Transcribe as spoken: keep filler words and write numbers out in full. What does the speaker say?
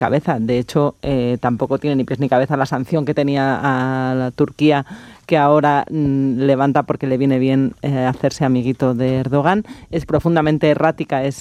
cabeza. De hecho, eh, tampoco tiene ni pies ni cabeza la sanción que tenía a la Turquía, que ahora mmm, levanta porque le viene bien eh, hacerse amiguito de Erdogan. Es profundamente errática, es